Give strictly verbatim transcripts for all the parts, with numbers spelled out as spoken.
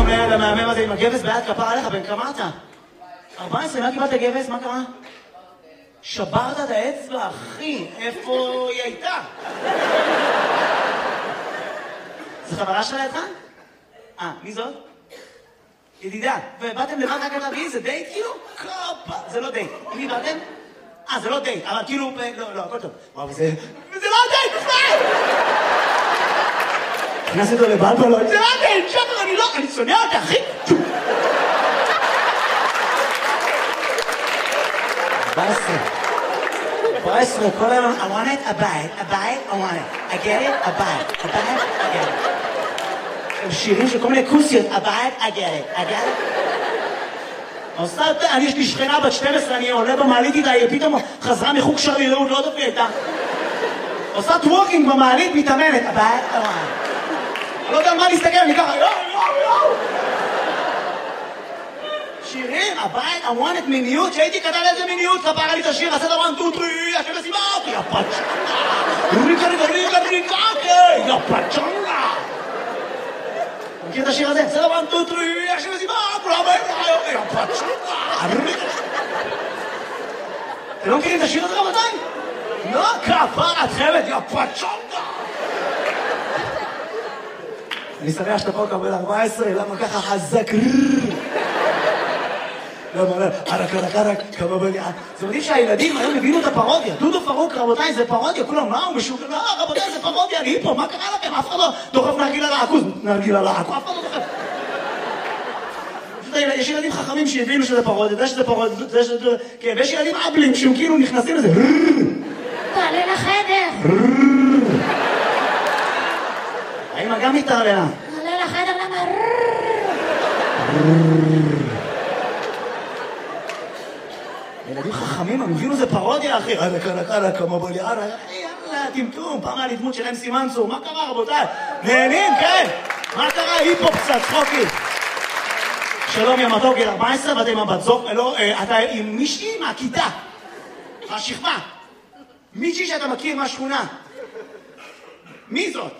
המאמן, המאמן הזה עם הגבס ביד כפר עליך, בן כמה אתה? ארבע עשרה, מה קיבלת גבס? מה קרה? שברת את האצבע, אחי, איפה היא הייתה? זו חברה שלה איתך? אה, מי זאת? ידידה. ובאתם לבד רק להביא, זה דייט כאילו? קופה, זה לא דייט. עם מי באתם? אה, זה לא דייט, אבל כאילו, לא, לא, הכל טוב. וואו, זה... זה לא דייט, בכלל! נכנס אותו לבלבלות, זה לא דייט, שפר, אני לא, אני שונא אותה, אחי! ארבע עשרה. ארבע עשרה, כל היום, I want it, I buy it, I buy it, I want it. I get it, I buy it, I buy it, I get it. שירים של כל מיני כוסיות, I buy it, I get it, I get it. עושה, אני יש לי שכנה בת שתים עשרה, אני עולה במעלית איתה, היא פתאום חזרה מחוג שרירות, לא יודעת מי הייתה. עושה טוורקינג במעלית, מתאמנת, I buy it, I want it. אני לא יודע על מה להסתכל, אני ככה, יואו, יואו, יואו. שירים, הבית, I want it מיניות, שהייתי כתב איזה מיניות, כפרה לי את השיר, עשה דבר טו טרי, השם מסיבה אותי, יא פצ'נגה, ריקה ריקה ריקה ריקה, יא פצ'נגה. מכיר את השיר הזה? עשה דבר טו טרי, השם מסיבה, כולם באים לך, יא פצ'נגה, ריקה. אתם לא מכירים את השיר הזה רבותיים? לא, כפרה, את חייבת, יא פצ'נגה. אני שמח שאתה פה קבל ארבע עשרה, למה ככה חזק רררר? למה, לא, ערק, ערק, ערק, כמה בליעה. זה מדהים שהילדים היום הבינו את הפרודיה. דודו פרוק, רבותיי, זה פרודיה. כולם, מה הוא משוגע? לא, רבותיי, זה פרודיה, אני פה, מה קרה לכם? אף אחד לא דוחף נרגילה לעכוז. נרגילה לעכוז, אף אחד לא דוחף. יש ילדים חכמים שהבינו שזה פרודיה, זה שזה פרודיה, זה שזה... כן, ויש ילדים אבלים שהם כאילו נכנסים לזה. תעלה לחדר. האמא גם מתערלה. תעלה לחדר, למה? ילדים חכמים, הם הבינו זה פרודיה, אחי. עלה, קלה, קלה, כמה בלי, עלה, יאללה, טמטום, פעם היה לי דמות של אמסי מנצור, מה קרה, רבותיי? נהנים, כן? מה קרה? היפ-הופ קצת, צחוקי. שלום, יא מתוק, גיל ארבע עשרה, ואתה עם הבת זוג, לא, אתה עם מישהי מהכיתה, השכבה. מישהי שאתה מכיר מהשכונה. מי זאת?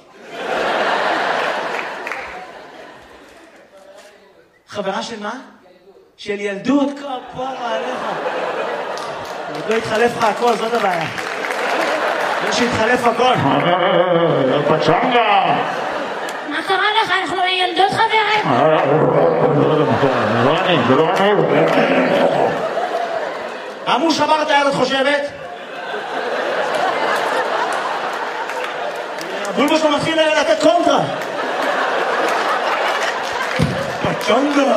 חברה של מה? של ילדות, כפרה עליך. עוד לא התחלף לך הכל, זאת הבעיה. לא שהתחלף הכל. פצ'נגה! מה קרה לך? אנחנו ילדות חברים. זה לא אני, זה לא אני. אמרו שבר את היד, את חושבת? הבולבו שלו מתחיל לתת קונטרה. פצ'נגה!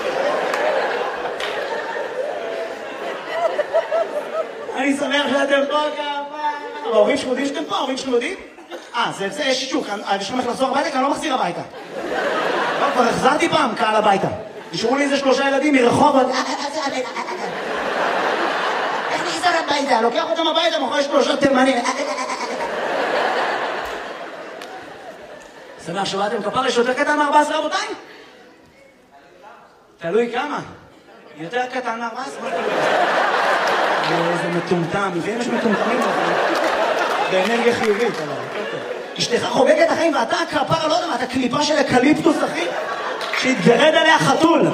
אני שמח שאתם פה כמה... ההורים שלכם יודעים שאתם פה? ההורים שלכם יודעים? אה, זה יש שישוק, אני שלכם איך לחזור הביתה, כי אני לא מחזיר הביתה. לא, כבר החזרתי פעם קהל הביתה. נשארו לי איזה שלושה ילדים מרחוב... איך נחזור הביתה? לוקח אותם הביתה, מוכר שלושה תימנים. שמח שבאתם כפר, יש יותר קטן מארבע עשרה רבותיים? תלוי כמה. יותר קטן מארבע עשרה? איזה מטומטם, ואם יש מטומטמים באנרגיה חיובית, אשתך חוגגת החיים ואתה כפרה, לא יודע מה, אתה קליפה של אקליפטוס, אחי, שהתגרד עליה חתול.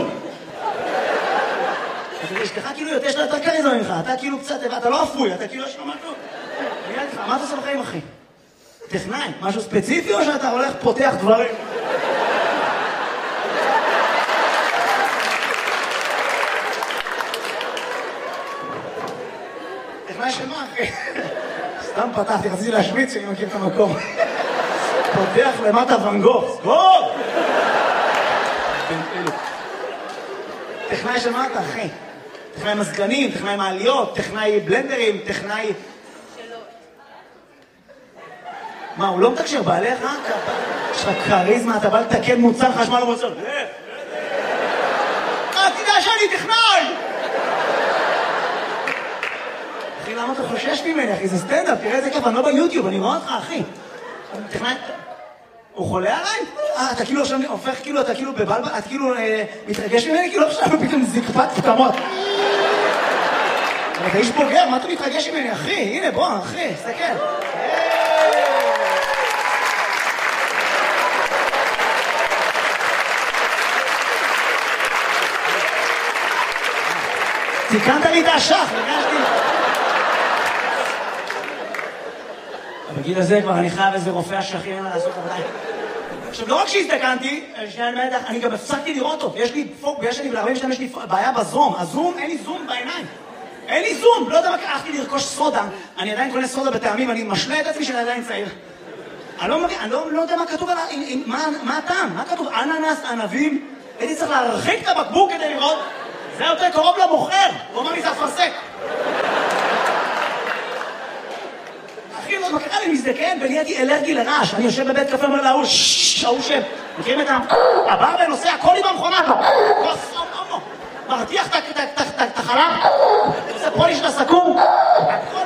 אשתך כאילו יותר שאתה יותר קריזמה ממך, אתה כאילו קצת, אתה לא אפוי, אתה כאילו יש לו משהו. מה אתה עושה בחיים, אחי? טכנאי, משהו ספציפי או שאתה הולך פותח דברים? טכנאי של מה, אחי? סתם פתחתי, רציתי להשמיץ שאני מכיר את המקום. פותח למטה ונגוף. סגור! טכנאי של מה אתה, אחי? טכנאי מזגנים, טכנאי מעליות, טכנאי בלנדרים, טכנאי... מה, הוא לא מתקשר בעליך? יש לך קריזמה, אתה בא לתקן מוצר חשמל ומוצר. אה, תדע שאני טכנאי! אחי, למה אתה חושש ממני, אחי? זה סטנדאפ, תראה איזה כיף, אני לא ביוטיוב, אני רואה אותך, אחי. טכנאי... הוא חולה עליי? אה, אתה כאילו עכשיו הופך, כאילו, אתה כאילו בבלבל, את כאילו מתרגש ממני, כאילו עכשיו פתאום זקפת פתמות. אבל אתה איש בוגר, מה אתה מתרגש ממני, אחי? הנה, בוא, אחי, סתכל. תיקנת לי את האשך, הרגשתי. בגיל הזה כבר אני חייב איזה רופא אשכים אין מה לעשות עבודה. עכשיו, לא רק שהזדקנתי, אני גם הפסקתי לראות אותו. יש לי פוק, ויש לי ב-ארבעים שתיים, יש לי בעיה בזום. הזום, אין לי זום בעיניים. אין לי זום, לא יודע מה, הלכתי לרכוש סודה. אני עדיין קונה סודה בטעמים, אני משלה את עצמי שאני עדיין צעיר. אני לא מבין, אני לא יודע מה כתוב עליו, מה הטעם? מה כתוב? אננס, ענבים? הייתי צריך להרחיק את הבקבוק כדי לראות. זה יותר קרוב למוכר. הוא אומר לי, זה אפרסק. אחי, לא מקרה לי מזדקן ונהייתי אלרגי לרעש. אני יושב בבית קפה, אומר להוא, ששש, ההוא שם. מכירים את הבר ונוסע, הכל עם המכונה. מרתיח את החלב, עושה פוליש לסכו"ם.